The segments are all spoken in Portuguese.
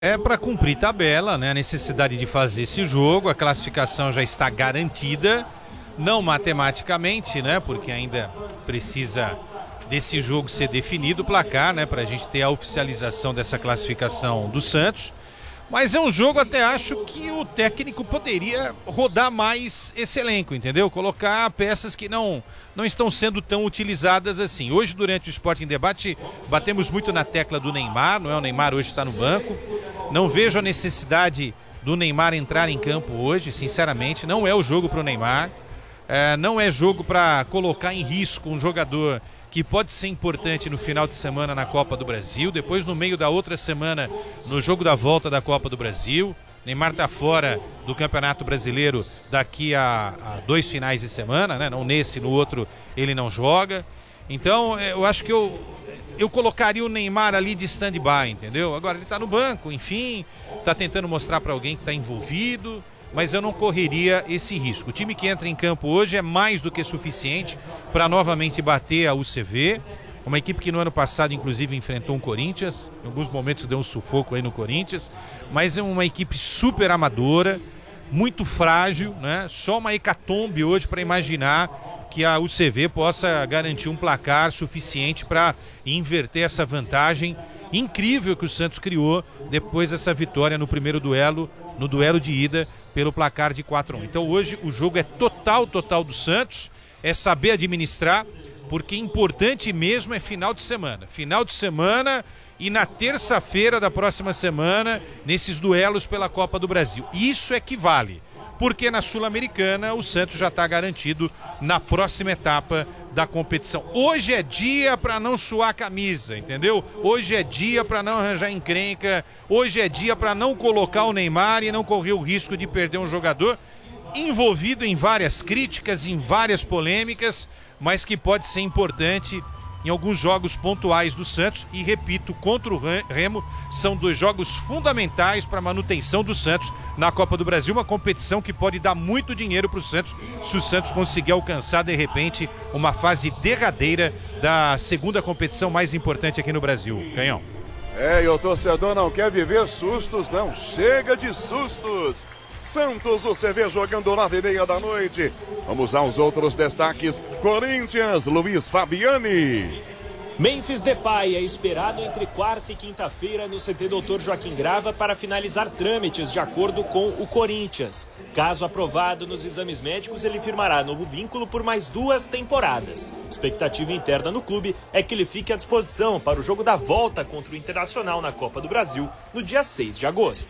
É para cumprir tabela, né? A necessidade de fazer esse jogo, a classificação já está garantida, não matematicamente, né? Porque ainda precisa desse jogo ser definido, o placar, né? Para a gente ter a oficialização dessa classificação do Santos. Mas é um jogo, até acho que o técnico poderia rodar mais esse elenco, entendeu? Colocar peças que não estão sendo tão utilizadas assim. Hoje, durante o Esporte em Debate, batemos muito na tecla do Neymar, não é? O Neymar hoje está no banco. Não vejo a necessidade do Neymar entrar em campo hoje, sinceramente. Não é o jogo para o Neymar. Não é jogo para colocar em risco um jogador que pode ser importante no final de semana na Copa do Brasil, depois no meio da outra semana no jogo da volta da Copa do Brasil. Neymar está fora do Campeonato Brasileiro daqui a 2 finais de semana, né? Não nesse, no outro ele não joga. Então eu acho que eu colocaria o Neymar ali de stand-by, entendeu? Agora ele está no banco, enfim, está tentando mostrar para alguém que está envolvido, mas eu não correria esse risco. O time que entra em campo hoje é mais do que suficiente para novamente bater a UCV, uma equipe que no ano passado inclusive enfrentou um Corinthians, em alguns momentos deu um sufoco aí no Corinthians, mas é uma equipe super amadora, muito frágil, né? Só uma hecatombe hoje para imaginar que a UCV possa garantir um placar suficiente para inverter essa vantagem incrível que o Santos criou depois dessa vitória no primeiro duelo, no duelo de ida, pelo placar de 4-1. Então hoje o jogo é total do Santos, é saber administrar, porque importante mesmo é final de semana. Final de semana e na terça-feira da próxima semana, nesses duelos pela Copa do Brasil. Isso é que vale, porque na Sul-Americana o Santos já está garantido na próxima etapa da competição. Hoje é dia para não suar a camisa, entendeu? Hoje é dia para não arranjar encrenca, hoje é dia para não colocar o Neymar e não correr o risco de perder um jogador envolvido em várias críticas, em várias polêmicas, mas que pode ser importante em alguns jogos pontuais do Santos. E repito, contra o Remo, são 2 jogos fundamentais para a manutenção do Santos na Copa do Brasil, uma competição que pode dar muito dinheiro para o Santos, se o Santos conseguir alcançar de repente uma fase derradeira da segunda competição mais importante aqui no Brasil. Canhão. E o torcedor não quer viver sustos, não. Chega de sustos. Santos, o CV jogando 9h30 da noite. Vamos aos outros destaques. Corinthians, Luiz Fabiani. Memphis Depay é esperado entre quarta e quinta-feira no CT Dr. Joaquim Grava para finalizar trâmites de acordo com o Corinthians. Caso aprovado nos exames médicos, ele firmará novo vínculo por mais 2 temporadas. Expectativa interna no clube é que ele fique à disposição para o jogo da volta contra o Internacional na Copa do Brasil no dia 6 de agosto.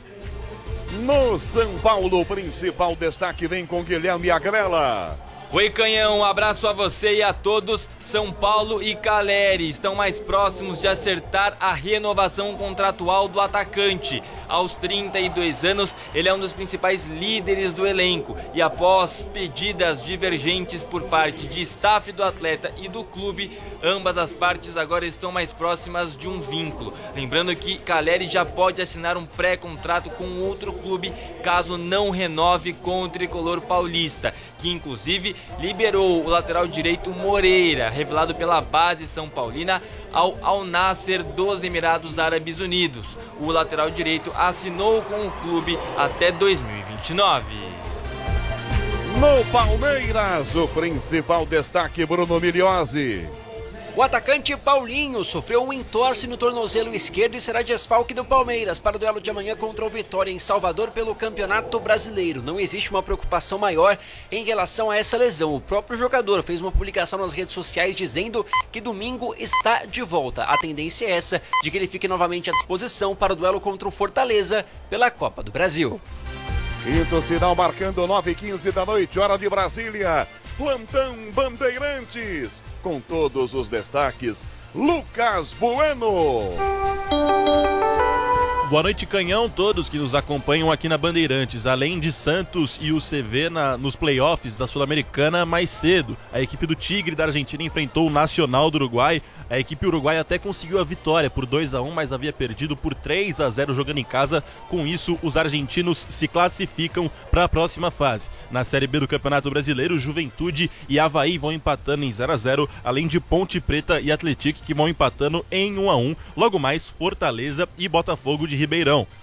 No São Paulo, o principal destaque vem com Guilherme Agrela. Oi, Canhão, um abraço a você e a todos. São Paulo e Caleri estão mais próximos de acertar a renovação contratual do atacante. Aos 32 anos, ele é um dos principais líderes do elenco e após pedidas divergentes por parte de staff do atleta e do clube, ambas as partes agora estão mais próximas de um vínculo. Lembrando que Caleri já pode assinar um pré-contrato com outro clube caso não renove com o tricolor paulista, que inclusive liberou o lateral direito Moreira, revelado pela base São Paulina, ao Al Nassr dos Emirados Árabes Unidos. O lateral direito assinou com o clube até 2029. No Palmeiras, o principal destaque, Bruno Miliozzi. O atacante Paulinho sofreu um entorse no tornozelo esquerdo e será desfalque do Palmeiras para o duelo de amanhã contra o Vitória em Salvador pelo Campeonato Brasileiro. Não existe uma preocupação maior em relação a essa lesão. O próprio jogador fez uma publicação nas redes sociais dizendo que domingo está de volta. A tendência é essa, de que ele fique novamente à disposição para o duelo contra o Fortaleza pela Copa do Brasil. Quinto sinal marcando 9h15 da noite, hora de Brasília. Plantão Bandeirantes, com todos os destaques, Lucas Bueno. Boa noite, Canhão, todos que nos acompanham aqui na Bandeirantes. Além de Santos e UCV nos playoffs da Sul-Americana, mais cedo, a equipe do Tigre da Argentina enfrentou o Nacional do Uruguai. A equipe uruguaia até conseguiu a vitória por 2-1, mas havia perdido por 3-0 jogando em casa. Com isso, os argentinos se classificam para a próxima fase. Na Série B do Campeonato Brasileiro, Juventude e Avaí vão empatando em 0-0, além de Ponte Preta e Atlético que vão empatando em 1-1. Logo mais, Fortaleza e Botafogo de Ribeirão.